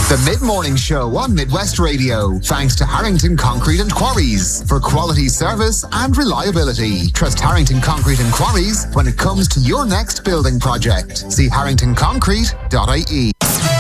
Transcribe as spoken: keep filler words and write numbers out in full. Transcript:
The Mid-Morning Show on Midwest Radio, thanks to Harrington Concrete and Quarries for quality service and reliability. Trust Harrington Concrete and Quarries when it comes to your next building project. See harrington concrete dot I E.